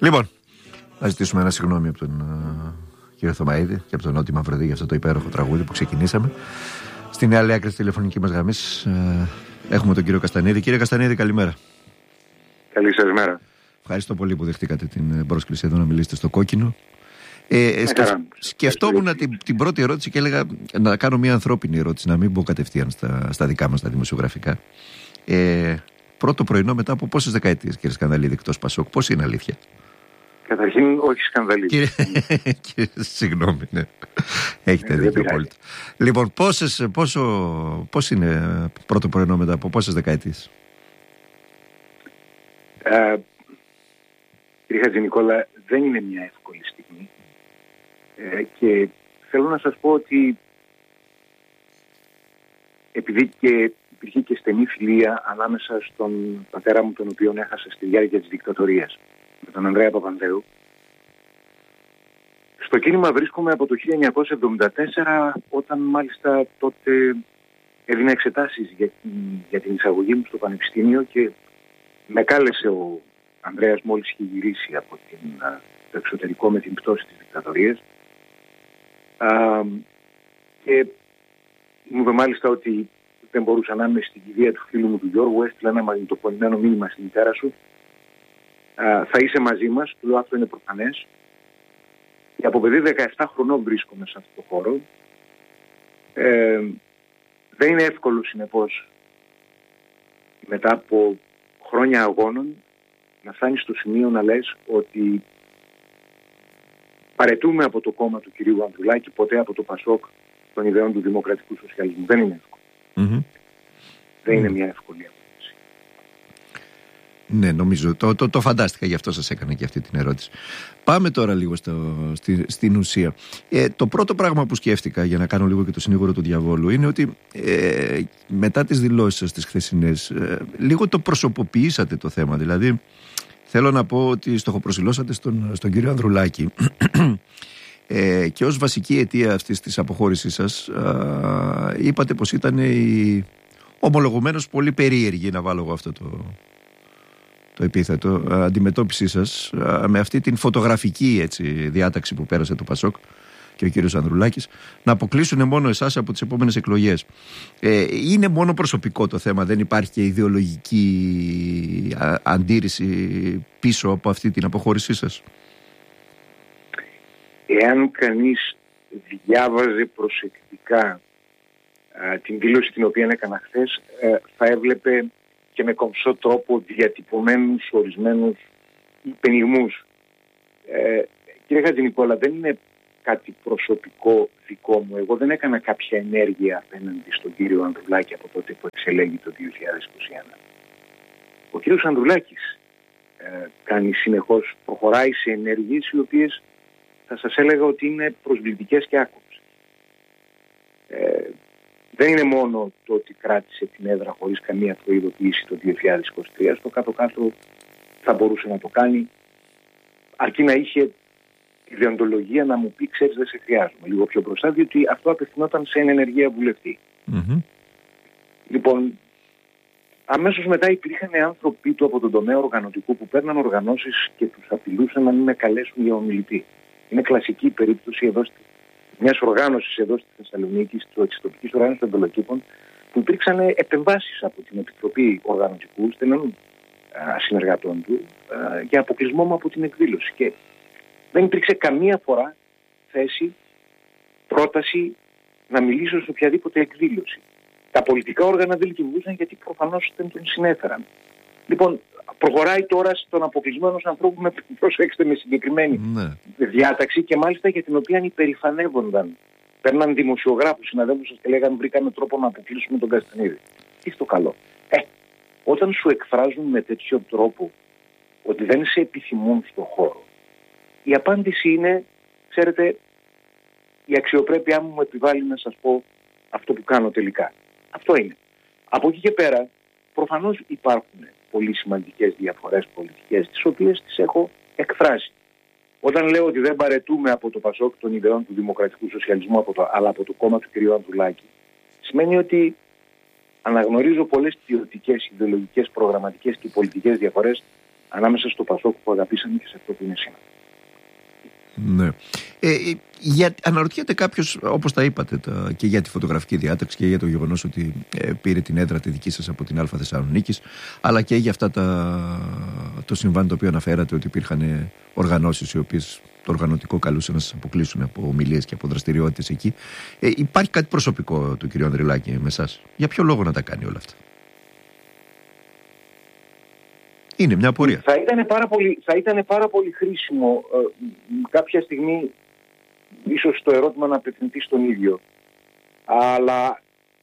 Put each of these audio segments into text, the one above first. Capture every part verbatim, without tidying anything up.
Λοιπόν, να ζητήσουμε ένα συγγνώμη από τον uh, κύριο Θωμαίδη και από τον Νότι Μαυροδί για αυτό το υπέροχο τραγούδι που ξεκινήσαμε. Στην άλλη άκρη τη τηλεφωνική μας γραμμής uh, έχουμε τον κύριο Καστανίδη. Κύριε Καστανίδη, καλημέρα. Καλή σας μέρα. Ευχαριστώ πολύ που δεχτήκατε την πρόσκληση εδώ να μιλήσετε στο Κόκκινο. Ε, σκεφ... Σκεφτόμουν την, την πρώτη ερώτηση και έλεγα να κάνω μια ανθρώπινη ερώτηση, να μην μπω κατευθείαν στα, στα δικά μας τα δημοσιογραφικά. Ε, πρώτο πρωινό μετά από πόσες δεκαετίες, κύριε Σκανδαλίδη, εκτός Πασόκ, πώς είναι αλήθεια? Καταρχήν, όχι Σκανδαλίδη. Κύριε... κύριε, συγγνώμη, ναι. Έχετε δίκιο απόλυτα. Λοιπόν, πόσες, πόσο, πώς είναι πρώτο πρωινό μετά από πόσες δεκαετίες? Ε, κύριε Χατζηνικόλα, δεν είναι μια εύκολη στιγμή. Ε, και θέλω να σας πω ότι επειδή και υπήρχε και στενή φιλία ανάμεσα στον πατέρα μου, τον οποίο έχασα στη διάρκεια της δικτατορίας, με τον Ανδρέα Παπανδρέου, στο κίνημα βρίσκομαι από το χίλια εννιακόσια εβδομήντα τέσσερα, όταν μάλιστα τότε έδινα εξετάσεις για την, για την εισαγωγή μου στο Πανεπιστήμιο και με κάλεσε ο Ανδρέας μόλις είχε γυρίσει από την, το εξωτερικό με την πτώση της δικτατορίας. Α, και μου είπε μάλιστα ότι δεν μπορούσα να είμαι στην κηδεία του φίλου μου του Γιώργου, έστειλα ένα μαγνητοφωνημένο μήνυμα στη μητέρα σου. Α, θα είσαι μαζί μας, του λέω αυτό είναι προφανές. Και από παιδί δεκαεπτά χρονών βρίσκομαι σε αυτό το χώρο. Ε, δεν είναι εύκολο συνεπώς μετά από χρόνια αγώνων να φτάνεις στο σημείο να λες ότι παραιτούμε από το κόμμα του κυρίου Ανδρουλάκη, ποτέ από το Πασόκ των ιδεών του δημοκρατικού σοσιαλισμού. Δεν είναι εύκολο. Mm-hmm. Δεν είναι μια εύκολη απάντηση. Ναι, νομίζω. Το, το, το φαντάστηκα, γι' αυτό σας έκανα και αυτή την ερώτηση. Πάμε τώρα λίγο στο, στη, στην ουσία. Ε, το πρώτο πράγμα που σκέφτηκα, για να κάνω λίγο και το συνήγορο του διαβόλου, είναι ότι ε, μετά τις δηλώσεις σας τις χθεσινές, ε, λίγο το προσωποποιήσατε το θέμα. Δηλαδή, θέλω να πω ότι στοχοπροσιλώσατε στον, στον κύριο Ανδρουλάκη ε, και ως βασική αιτία αυτής της αποχώρησής σας α, είπατε πως ήταν η ομολογουμένως πολύ περίεργη, να βάλω εγώ αυτό το, το επίθετο, αντιμετώπιση σας α, με αυτή την φωτογραφική έτσι, διάταξη που πέρασε το Πασόκ και ο κύριος Ανδρουλάκης, να αποκλείσουν μόνο εσάς από τις επόμενες εκλογές. Ε, είναι μόνο προσωπικό το θέμα, δεν υπάρχει και ιδεολογική α, αντίρρηση πίσω από αυτή την αποχώρησή σας? Εάν κανείς διάβαζε προσεκτικά α, την δήλωση την οποία έκανα χθες, α, θα έβλεπε και με κομψό τρόπο διατυπωμένους ορισμένους υπενιγμούς. Ε, κύριε Χατζηνικόλα, δεν είναι κάτι προσωπικό δικό μου. Εγώ δεν έκανα κάποια ενέργεια απέναντι στον κύριο Ανδρουλάκη από τότε που εξελέγει το δύο χιλιάδες είκοσι ένα. Ο κύριος Ανδρουλάκης ε, κάνει συνεχώς, προχωράει σε ενέργειες οι οποίες θα σας έλεγα ότι είναι προσβλητικές και άκομψες. Ε, δεν είναι μόνο το ότι κράτησε την έδρα χωρίς καμία προειδοποίηση το δύο χιλιάδες είκοσι τρία. Στο κάτω-κάτω θα μπορούσε να το κάνει, αρκεί να είχε η διοντολογία να μου πει, ξέρεις, δεν σε χρειάζομαι, λίγο πιο μπροστά, διότι αυτό απευθυνόταν σε ενεργεία βουλευτή. Mm-hmm. Λοιπόν, αμέσως μετά υπήρχαν άνθρωποι του από τον τομέα οργανωτικού που παίρναν οργανώσεις και τους απειλούσαν να μην με καλέσουν για ομιλητή. Είναι κλασική περίπτωση εδώ μιας οργάνωσης εδώ στη Θεσσαλονίκη, της τοπικής οργάνωσης των Πελοκήπων, που υπήρξαν επεμβάσεις από την Επιτροπή Οργανωτικού, στενών συνεργατών του, α, για αποκλεισμό μου από την εκδήλωση. Και δεν υπήρξε καμία φορά θέση, πρόταση να μιλήσω σε οποιαδήποτε εκδήλωση. Τα πολιτικά όργανα δεν λειτουργούσαν γιατί προφανώς δεν τον συνέφεραν. Λοιπόν, προχωράει τώρα στον αποκλεισμό ενός ανθρώπου με, προσέξτε, με συγκεκριμένη ναι. διάταξη και μάλιστα για την οποία υπερηφανεύονταν. Παίρναν δημοσιογράφους, συναδέλφους σας και λέγανε βρήκαμε τρόπο να αποκλείσουμε τον Καστανίδη. Τι στο καλό. Ε, όταν σου εκφράζουν με τέτοιο τρόπο ότι δεν σε επιθυμούν στον χώρο, η απάντηση είναι, ξέρετε, η αξιοπρέπειά μου μου επιβάλλει να σας πω αυτό που κάνω τελικά. Αυτό είναι. Από εκεί και πέρα, προφανώς υπάρχουν πολύ σημαντικές διαφορές πολιτικές, τις οποίες τις έχω εκφράσει. Όταν λέω ότι δεν παραιτούμε από το Πασόκ των ιδεών του δημοκρατικού σοσιαλισμού, από το, αλλά από το κόμμα του κ. Ανδρουλάκη, σημαίνει ότι αναγνωρίζω πολλές ποιοτικές, ιδεολογικές, προγραμματικές και πολιτικές διαφορές ανάμεσα στο Πασόκ που αγαπήσαμε και σε αυτό που είναι σήμερα. Ναι. Ε, για, αναρωτιέται κάποιος, όπως τα είπατε, τα, και για τη φωτογραφική διάταξη και για το γεγονός ότι ε, πήρε την έδρα τη δική σας από την Α Θεσσαλονίκης, αλλά και για αυτά τα, το συμβάν το οποίο αναφέρατε, ότι υπήρχαν οργανώσεις οι οποίες το οργανωτικό καλούσε να σας αποκλείσουν από ομιλίες και από δραστηριότητες εκεί. Ε, υπάρχει κάτι προσωπικό του κ. Ανδρουλάκη με εσάς? Για ποιο λόγο να τα κάνει όλα αυτά? Είναι μια απορία. Θα ήταν πάρα πολύ, θα ήταν πάρα πολύ χρήσιμο ε, κάποια στιγμή ίσως το ερώτημα να απευθυνθεί στον ίδιο. Αλλά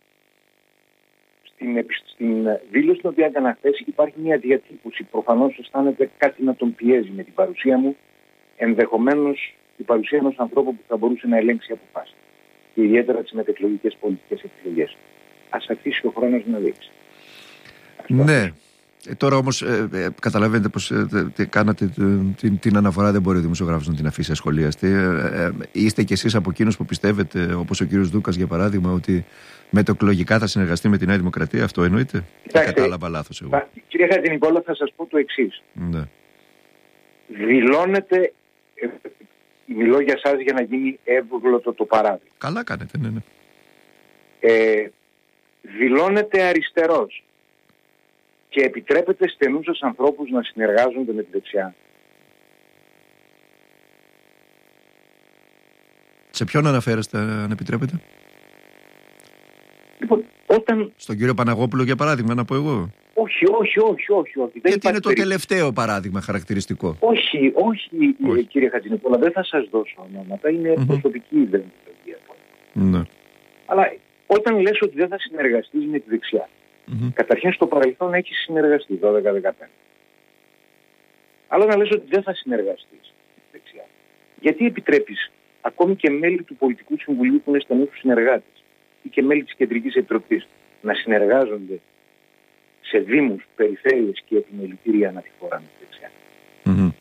στην, στην δήλωση την οποία έκανα χθες υπάρχει μια διατύπωση. Προφανώς αισθάνεται κάτι να τον πιέζει με την παρουσία μου. Ενδεχομένως η παρουσία ενός ανθρώπου που θα μπορούσε να ελέγξει αποφάσεις. Και ιδιαίτερα τις μετεκλογικές πολιτικές επιλογές. Ας αφήσει ο χρόνος να δείξει. Ναι. Ε, τώρα όμως ε, ε, καταλαβαίνετε πως ε, ε, κάνατε την, την αναφορά, δεν μπορεί ο δημοσιογράφος να την αφήσει ασχολίαστη. Ε, ε, είστε κι εσείς από εκείνους που πιστεύετε, όπως ο κύριος Δούκας για παράδειγμα, ότι μετεκλογικά θα συνεργαστεί με τη Νέα Δημοκρατία? Αυτό εννοείται? Κοιτάξτε, κατάλαβα λάθος εγώ? Κύριε Χατζηνικόλα, θα σας πω το εξής. Ναι. Δηλώνεται, ε, μιλώ για σας για να γίνει εύγλωτο το παράδειγμα. Καλά κάνετε, ναι, ναι. Ε, δηλώνεται αριστερός και επιτρέπεται στενούς σας ανθρώπους να συνεργάζονται με τη δεξιά. Σε ποιον αναφέρεστε, αν επιτρέπετε? Λοιπόν, όταν... Στον κύριο Παναγόπουλο για παράδειγμα, να πω εγώ? Όχι, όχι, όχι, όχι. όχι. Γιατί είναι το περί... τελευταίο παράδειγμα χαρακτηριστικό. Όχι, όχι, όχι. Κύριε Χατζηνικόλα, δεν θα σας δώσω ονόματα. Είναι mm-hmm. προσωπική ιδέα. Ναι. Αλλά όταν λες ότι δεν θα συνεργαστείς με τη δεξιά, mm-hmm. καταρχήν στο παρελθόν έχεις συνεργαστεί δώδεκα δεκαπέντε. Αλλά να λες ότι δεν θα συνεργαστείς με τη δεξιά, γιατί επιτρέπεις ακόμη και μέλη του Πολιτικού Συμβουλίου που είναι στενούς τους συνεργάτες ή και μέλη της Κεντρικής Επιτροπής να συνεργάζονται σε δήμους, περιφέρειες και επιμελητήρια αναφορά με τη δεξιά? Mm-hmm.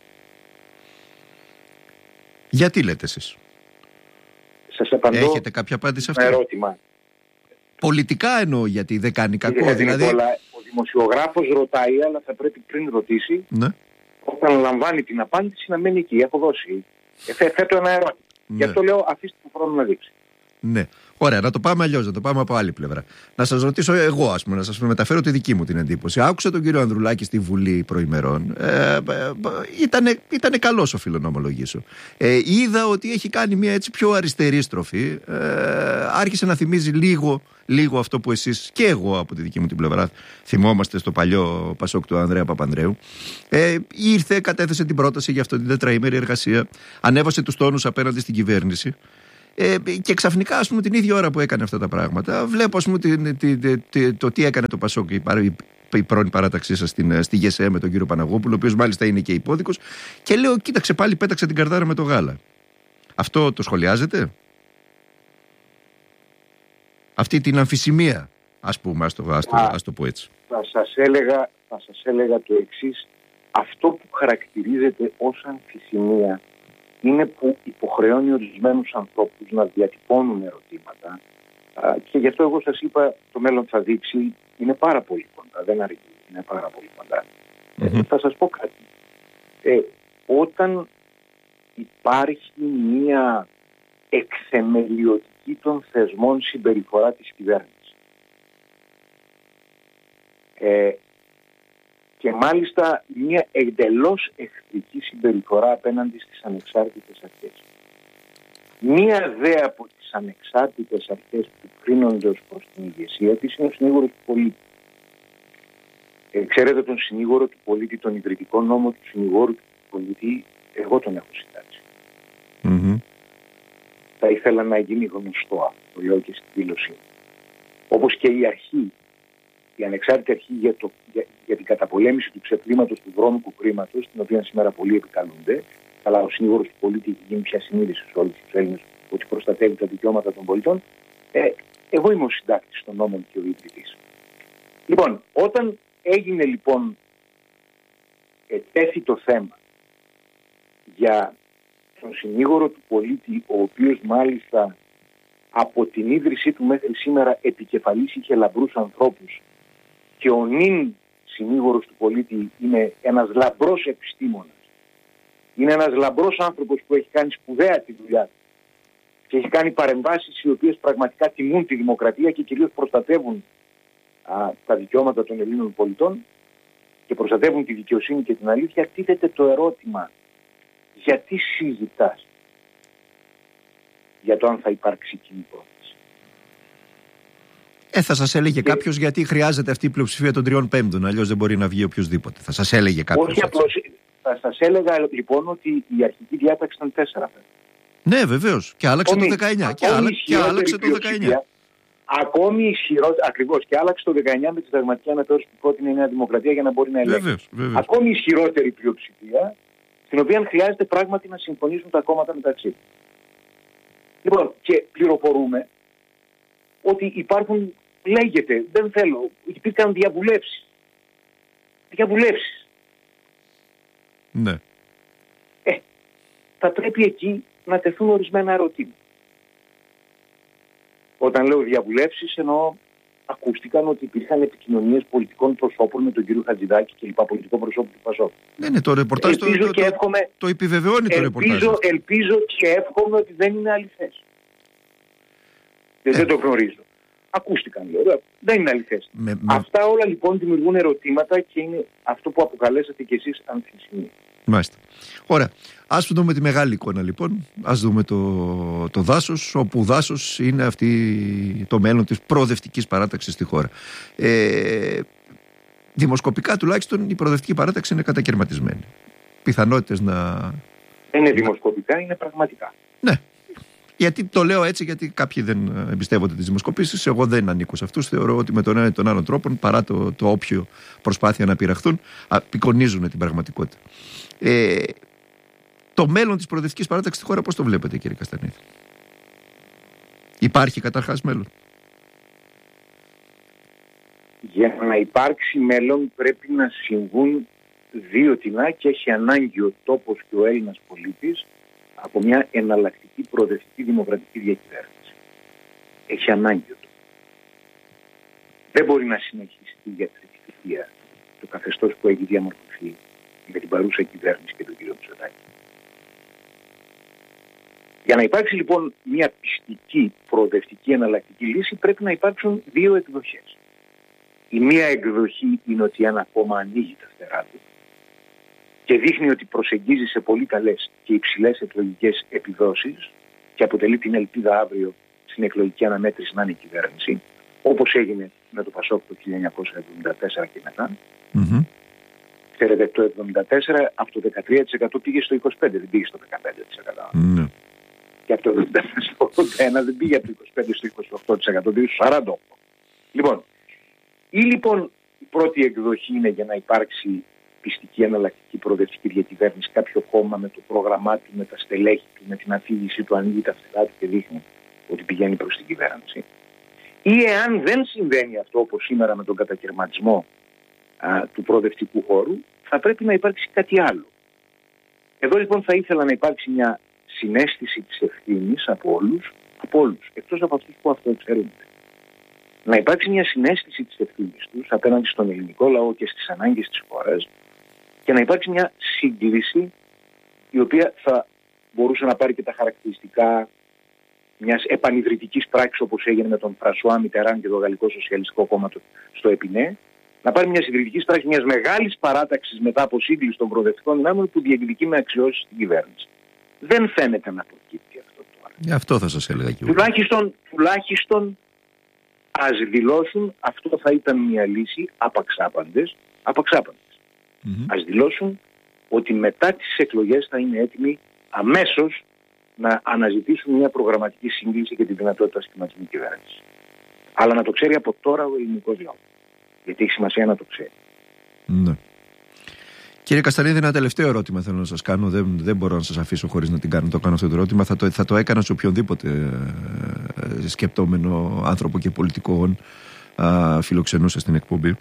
Γιατί λέτε εσείς? Σας απαντώ. Έχετε κάποια απάντηση σε αυτό? Ερώτημα. Πολιτικά εννοώ, γιατί δεν κάνει κακό. Κύριε δηλαδή... Νικόλα, ο δημοσιογράφος ρωτάει, αλλά θα πρέπει πριν ρωτήσει, ναι. όταν λαμβάνει την απάντηση να μένει εκεί. Έχω δώσει. Ε, θέτω ένα ερώτημα. Ναι. Γι' αυτό λέω αφήστε τον χρόνο να δείξει. Ναι. Ωραία, να το πάμε αλλιώς, να το πάμε από άλλη πλευρά. Να σας ρωτήσω εγώ, ας πούμε, να σας μεταφέρω τη δική μου την εντύπωση. Άκουσα τον κύριο Ανδρουλάκη στη Βουλή προημερών. Ε, ε, ήτανε, ήτανε καλός, οφείλω να ομολογήσω. Ε, είδα ότι έχει κάνει μια έτσι πιο αριστερή στροφή. Ε, άρχισε να θυμίζει λίγο, λίγο αυτό που εσείς και εγώ από τη δική μου την πλευρά θυμόμαστε στο παλιό Πασόκ του Ανδρέα Παπανδρέου. Ε, ήρθε, κατέθεσε την πρόταση για αυτή την τετραήμερη εργασία. Ανέβασε τους τόνους απέναντι στην κυβέρνηση. Ε, και ξαφνικά, ας πούμε, την ίδια ώρα που έκανε αυτά τα πράγματα, βλέπω, ας πούμε, την, την, την, την, το τι έκανε το Πασόκ, η, η, η πρώην παράταξή σας στην, στη ΓΕΣΕ με τον κύριο Παναγόπουλο, ο οποίος μάλιστα είναι και υπόδικος, και λέω, κοίταξε, πάλι πέταξε την καρδάρα με το γάλα. Αυτό το σχολιάζετε? Αυτή την αμφισημία, ας πούμε, ας το, ας το, ας το πω έτσι. Θα σας έλεγα, θα σας έλεγα το εξής. Αυτό που χαρακτηρίζεται ως αμφισημία είναι που υποχρεώνει ορισμένους ανθρώπους να διατυπώνουν ερωτήματα, α, και γι' αυτό εγώ σας είπα το μέλλον θα δείξει, είναι πάρα πολύ κοντά, δεν αρκεί, είναι πάρα πολύ κοντά. Mm-hmm. Ε, θα σας πω κάτι. Ε, όταν υπάρχει μια εξεμελιωτική των θεσμών συμπεριφορά της κυβέρνησης, ε, και μάλιστα μια εντελώς εχθρική συμπεριφορά απέναντι στις ανεξάρτητες αρχές. Μία δε από τις ανεξάρτητες αρχές που κρίνονται ως προς την ηγεσία της είναι ο συνήγορος του πολίτη. Ε, ξέρετε τον συνήγορο του πολίτη, τον ιδρυτικό νόμο του συνηγόρου του πολίτη, εγώ τον έχω συντάξει. Mm-hmm. Θα ήθελα να γίνει γνωστό αυτό, το λέω και στη δήλωσή μου. Όπως και η αρχή, η ανεξάρτητη αρχή για, το, για, για την καταπολέμηση του ξεπλήματος του βρώμικου χρήματος, την οποία σήμερα πολλοί επικαλούνται, αλλά ο συνήγορος του πολίτη έχει γίνει πια συνείδηση σε όλους τους Έλληνες ότι προστατεύει τα δικαιώματα των πολιτών. Ε, εγώ είμαι ο συντάκτης των νόμων και ο ιδρυτής. Λοιπόν, όταν έγινε λοιπόν, ετέθη το θέμα για τον συνήγορο του πολίτη, ο οποίος μάλιστα από την ίδρυσή του μέχρι σήμερα επικεφαλής είχε λαμπρούς ανθρώπους, και ο νυν συνήγορος του πολίτη είναι ένας λαμπρός επιστήμονας. Είναι ένας λαμπρός άνθρωπος που έχει κάνει σπουδαία τη δουλειά του και έχει κάνει παρεμβάσεις οι οποίες πραγματικά τιμούν τη δημοκρατία και κυρίως προστατεύουν α, τα δικαιώματα των Ελλήνων πολιτών και προστατεύουν τη δικαιοσύνη και την αλήθεια. Τίθεται το ερώτημα, γιατί συζητάς για το αν θα υπάρξει κοινή πρόθεση? Ε, θα σας έλεγε και... κάποιος γιατί χρειάζεται αυτή η πλειοψηφία των τριών πέμπτων, αλλιώς δεν μπορεί να βγει οποιοδήποτε. Θα σας έλεγε κάποιος. Όχι απλώς. Θα σας έλεγα λοιπόν ότι η αρχική διάταξη ήταν τέσσερα. Ναι, βεβαίως. Και άλλαξε Ακόμη, το δεκαεννιά. Και, άλλα, και άλλαξε το δεκαεννιά. Ακόμη ισχυρότερη, ακριβώς, και άλλαξε το δεκαεννιά με τη συνταγματική αναθεώρηση που πρότεινε η Νέα Δημοκρατία για να μπορεί να ελέγξει. Βεβαίως, βεβαίως. Ακόμη ισχυρότερη πλειοψηφία, στην οποία χρειάζεται πράγματι να συμφωνήσουν τα κόμματα μεταξύ τους. Λοιπόν, και πληροφορούμε ότι υπάρχουν, λέγεται, δεν θέλω, υπήρχαν διαβουλεύσεις. Διαβουλεύσεις. Ναι. Ε, θα πρέπει εκεί να τεθούν ορισμένα ερωτήματα. Όταν λέω διαβουλεύσεις, εννοώ ακούστηκαν ότι υπήρχαν επικοινωνίες πολιτικών προσώπων με τον κύριο Χατζηδάκη και λοιπά, πολιτικό προσώπο του Πασόκ. Ναι, ναι, το ρεπορτάζ το, το, το, εύχομαι, το επιβεβαιώνει το ελπίζω, ρεπορτάζ. Ελπίζω και εύχομαι ότι δεν είναι αληθές. Ε. Δεν το γνωρίζω. Ακούστηκαν, λέω. Δεν είναι αληθές. Με, με... Αυτά όλα λοιπόν δημιουργούν ερωτήματα και είναι αυτό που αποκαλέσατε κι εσείς αμφισημία. Μάλιστα. Ωραία. Ας δούμε τη μεγάλη εικόνα λοιπόν. Ας δούμε το, το δάσος, όπου δάσος είναι αυτή το μέλλον της προοδευτικής παράταξης στη χώρα. Ε, δημοσκοπικά τουλάχιστον η προοδευτική παράταξη είναι κατακαιρματισμένη. Πιθανότητες να... Δεν είναι δημοσκοπικά, είναι πραγματικά. Ναι. Γιατί το λέω έτσι, γιατί κάποιοι δεν εμπιστεύονται τις δημοσκοπήσεις. Εγώ δεν ανήκω σε αυτούς. Θεωρώ ότι με τον ένα ή τον άλλον τρόπο, παρά το, το όποιο προσπάθεια να πειραχθούν, απεικονίζουν την πραγματικότητα. Ε, το μέλλον της προοδευτικής παράταξης στη χώρα, πώς το βλέπετε, κύριε Καστανίδη? Υπάρχει καταρχάς μέλλον? Για να υπάρξει μέλλον πρέπει να συμβούν δύο τινά και έχει ανάγκη ο τόπος και ο Έλληνας πολίτης από μια εναλλακτική προοδευτική δημοκρατική διακυβέρνηση. Έχει ανάγκη του. Δεν μπορεί να συνεχίσει για τη θητεία το καθεστώς που έχει διαμορφωθεί με την παρούσα κυβέρνηση και τον κύριο Μητσοτάκη. Για να υπάρξει λοιπόν μια πιστική προοδευτική εναλλακτική λύση πρέπει να υπάρξουν δύο εκδοχές. Η μία εκδοχή είναι ότι ένα κόμμα ανοίγει τα φτερά του και δείχνει ότι προσεγγίζει σε πολύ καλές και υψηλές εκλογικές επιδόσεις και αποτελεί την ελπίδα αύριο στην εκλογική αναμέτρηση να είναι η κυβέρνηση, όπως έγινε με το Πασόκ το χίλια εννιακόσια εβδομήντα τέσσερα και μετά. Mm-hmm. Ξέρετε, το εβδομήντα τέσσερα από το δεκατρία τοις εκατό πήγε στο είκοσι πέντε τοις εκατό, δεν πήγε στο δεκαπέντε τοις εκατό. Mm-hmm. Και από το εβδομήντα τέσσερα στο ογδόντα ένα δεν πήγε από το είκοσι πέντε τοις εκατό στο είκοσι οκτώ τοις εκατό, πήγε στο σαράντα οκτώ τοις εκατό. Λοιπόν, ή λοιπόν η πρώτη εκδοχή είναι για να υπάρξει πιστική εναλλακτική προοδευτική διακυβέρνηση, κάποιο κόμμα με το πρόγραμμά του, με τα στελέχη του, με την αφήγηση του, ανοίγει τα φτερά του και δείχνει ότι πηγαίνει προς την κυβέρνηση. Ή εάν δεν συμβαίνει αυτό, όπως σήμερα με τον κατακαιρματισμό α, του προοδευτικού χώρου, θα πρέπει να υπάρξει κάτι άλλο. Εδώ λοιπόν θα ήθελα να υπάρξει μια συναίσθηση της ευθύνης από όλους, από όλους, εκτός από αυτούς που αυτό εξαιρούνται. Να υπάρξει μια συναίσθηση της ευθύνης τους απέναντι στον ελληνικό λαό και στις ανάγκες της χώρας και να υπάρξει μια σύγκληση η οποία θα μπορούσε να πάρει και τα χαρακτηριστικά μιας επανειδρυτικής πράξης όπως έγινε με τον Φρανσουά Μιτεράν και το Γαλλικό Σοσιαλιστικό Κόμμα στο Επινέ, να πάρει μια ιδρυτικής πράξη μιας μεγάλης παράταξης μετά από σύγκληση των προοδευτικών δυνάμεων που διεκδικεί με αξιώσεις στην κυβέρνηση. Δεν φαίνεται να προκύπτει αυτό τώρα. Γι' αυτό θα σας έλεγα και εγώ. Τουλάχιστον, τουλάχιστον ας δηλώσουν, αυτό θα ήταν μια λύση απαξάπαντες, απαξάπαντες. Mm-hmm. Ας δηλώσουν ότι μετά τις εκλογές θα είναι έτοιμοι αμέσως να αναζητήσουν μια προγραμματική σύγκληση και τη δυνατότητα σχηματισμού κυβέρνησης. Αλλά να το ξέρει από τώρα ο ελληνικός λαός. Γιατί έχει σημασία να το ξέρει. Ναι. Κύριε Καστανίδη, ένα τελευταίο ερώτημα θέλω να σας κάνω. Δεν, δεν μπορώ να σας αφήσω χωρίς να την κάνω, το κάνω αυτό το ερώτημα. Θα το, θα το έκανα σε οποιονδήποτε ε, σκεπτόμενο άνθρωπο και πολιτικό ε, φιλοξενούσε στην εκπομπή.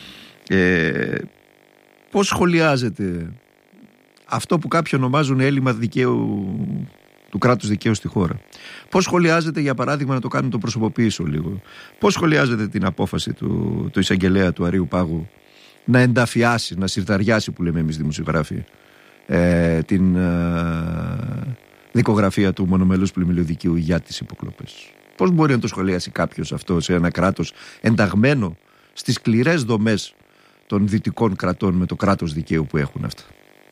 Ε, πώς σχολιάζεται αυτό που κάποιοι ονομάζουν έλλειμμα δικαίου, του κράτους δικαίου στη χώρα? Πώς σχολιάζεται, για παράδειγμα, να το κάνω, το προσωποποιήσω λίγο, πώς σχολιάζεται την απόφαση του, του εισαγγελέα του Αρείου Πάγου να ενταφιάσει, να συρταριάσει, που λέμε εμείς δημοσιογράφοι, ε, την ε, δικογραφία του μονομελούς πλημμυλιωδικίου για τις υποκλοπές. Πώς μπορεί να το σχολιάσει κάποιος αυτό σε ένα κράτος ενταγμένο στις σκληρές δομές των δυτικών κρατών με το κράτος δικαίου που έχουν αυτά?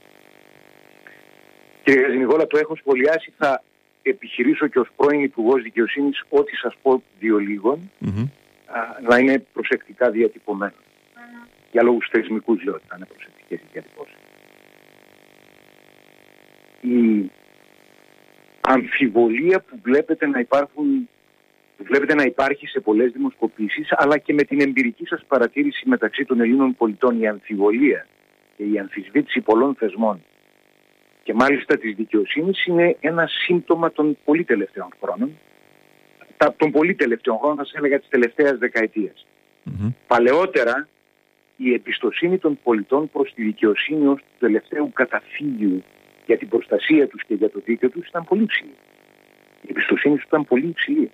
Κύριε Ζηνιγόλα, το έχω σχολιάσει. Θα επιχειρήσω και ως πρώην Υπουργός Δικαιοσύνης, ό,τι σας πω δύο λίγων, mm-hmm. α, να είναι προσεκτικά διατυπωμένο. Mm-hmm. Για λόγους θεσμικούς λέω ότι θα είναι προσεκτικές οι διατυπώσεις. Η αμφιβολία που βλέπετε να υπάρχουν, που βλέπετε να υπάρχει σε πολλές δημοσκοπήσεις, αλλά και με την εμπειρική σας παρατήρηση μεταξύ των Ελλήνων πολιτών, η αμφιβολία και η αμφισβήτηση πολλών θεσμών και μάλιστα της δικαιοσύνης είναι ένα σύμπτωμα των πολύ τελευταίων χρόνων. Τα, των πολύ τελευταίων χρόνων, θα σας έλεγα της τελευταίας δεκαετίας. Mm-hmm. Παλαιότερα, η εμπιστοσύνη των πολιτών προς τη δικαιοσύνη ως του τελευταίου καταφύγιου για την προστασία τους και για το δίκαιο τους ήταν πολύ υψηλή. Η εμπιστοσύνη τους ήταν πολύ υψηλή.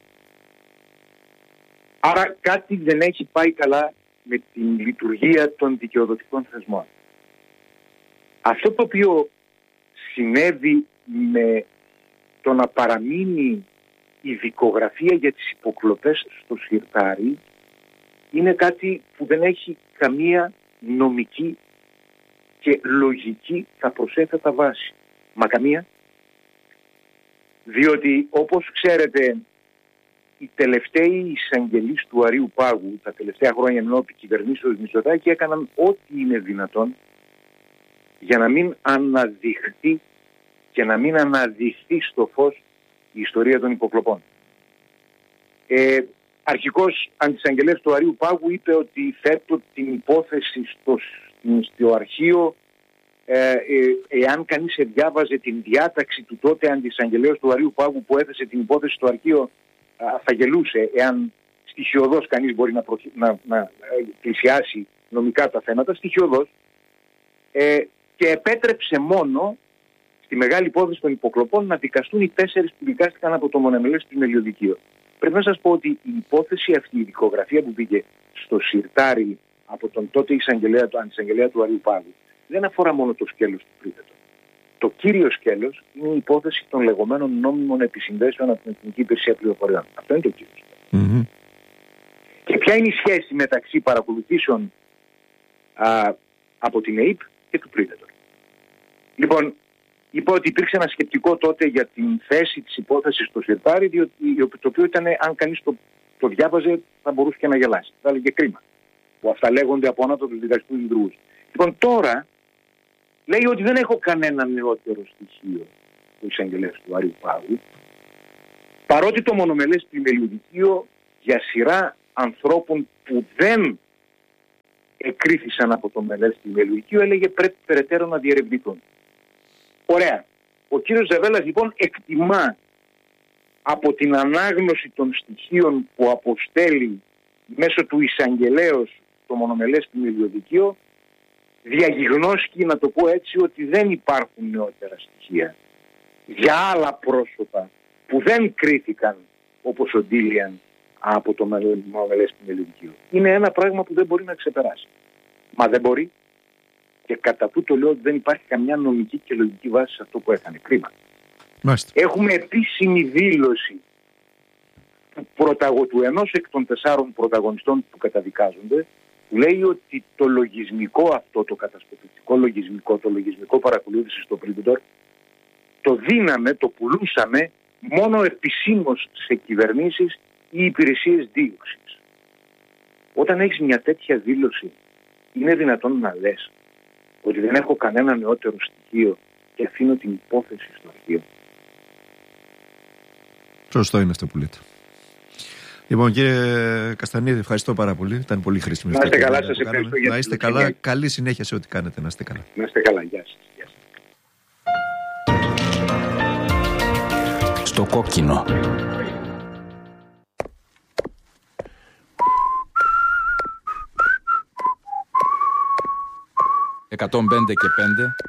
Άρα κάτι δεν έχει πάει καλά με την λειτουργία των δικαιοδοτικών θεσμών. Αυτό το οποίο συνέβη με το να παραμείνει η δικογραφία για τις υποκλοπές στο συρτάρι είναι κάτι που δεν έχει καμία νομική και λογική, θα προσέθετα, βάση. Μα καμία. Διότι όπως ξέρετε, οι τελευταίοι εισαγγελείς του Αρείου Πάγου τα τελευταία χρόνια ενώ επί κυβερνήσεως Μητσοτάκη έκαναν ό,τι είναι δυνατόν για να μην αναδειχθεί και να μην αναδειχθεί στο φως η ιστορία των υποκλοπών. Ε, αρχικός αντισαγγελέας του Αρείου Πάγου είπε ότι θέτω την υπόθεση στο, στο αρχείο. Ε, ε, εάν κανείς διάβαζε την διάταξη του τότε αντισαγγελέως του Αρείου Πάγου που έθεσε την υπόθεση στο αρχείο, α, θα γελούσε εάν στοιχειωδώς κανείς μπορεί να, προχει... να, να πλησιάσει νομικά τα θέματα, στοιχειωδώς, ε, και επέτρεψε μόνο στη μεγάλη υπόθεση των υποκλοπών να δικαστούν οι τέσσερις που δικάστηκαν από το μονομελές πλημμυλιωδικείο. Πρέπει να σας πω ότι η υπόθεση αυτή, η δικογραφία που πήγε στο συρτάρι από τον τότε εισαγγελέα, το αντισαγγελέα του Αρείου Πάγου, δεν αφορά μόνο το σκέλος του Πρίδετο. Το κύριο σκέλος είναι η υπόθεση των λεγόμενων νόμιμων επισυνδέσεων από την Εθνική Υπηρεσία Πληροφοριών. Αυτό είναι το κύριο σκέλος. Mm-hmm. Και ποια είναι η σχέση μεταξύ παρακολουθήσεων α, από την ΕΥΠ και του Πρίδετο? Λοιπόν, είπα ότι υπήρξε ένα σκεπτικό τότε για την θέση της υπόθεσης στο συρτάρι, διότι, το οποίο ήταν, αν κανείς το, το διάβαζε, θα μπορούσε και να γελάσει. Θα έλεγε κρίμα, που αυτά λέγονται από ανώτατους δικαστικούς λειτουργούς. Λοιπόν, τώρα λέει ότι δεν έχω κανένα νεότερο στοιχείο του εισαγγελέας του Αρείου Πάγου, παρότι το μονομελές πλημμυλιωδικείο για σειρά ανθρώπων που δεν εκρίθησαν από το μελές πλημμυλιωδικείο έλεγε πρέπει περαιτέρω να διερευνηθούν. Ωραία. Ο κύριος Ζαβέλας λοιπόν εκτιμά από την ανάγνωση των στοιχείων που αποστέλει μέσω του εισαγγελέως το μονομελές πλημμυλιωδικείο, διαγιγνώσκει, να το πω έτσι, ότι δεν υπάρχουν νεότερα στοιχεία για άλλα πρόσωπα που δεν κρίθηκαν όπως ο Ντίλιαν από το μονομελές πλημμυλιωδικείο. Είναι ένα πράγμα που δεν μπορεί να ξεπεράσει. Μα δεν μπορεί. Και κατά τούτο λέω ότι δεν υπάρχει καμιά νομική και λογική βάση σε αυτό που έκανε. Κρίμα. Μάλιστα. Έχουμε επίσημη δήλωση του, πρωταγω, του ενός εκ των τεσσάρων πρωταγωνιστών που καταδικάζονται, που λέει ότι το λογισμικό αυτό, το κατασκοπευτικό λογισμικό, το λογισμικό παρακολούθηση στο Πρίδετο, το δίναμε, το πουλούσαμε μόνο επισήμως σε κυβερνήσεις ή υπηρεσίες δίωξης. Όταν έχεις μια τέτοια δήλωση, είναι δυνατόν να λες ότι δεν έχω κανένα νεότερο στοιχείο και αφήνω την υπόθεση στο αρχείο? Σωστό είναι αυτό που λέτε. Λοιπόν, κύριε Καστανίδη, ευχαριστώ πάρα πολύ. Ήταν πολύ χρήσιμο. Να είστε καλά, σας ευχαριστώ. Να είστε καλά. Καλή συνέχεια σε ό,τι κάνετε. Να είστε καλά. Να είστε καλά. Γεια σας. Γεια σας. Στο κόκκινο. εκατόν πέντε και πέντε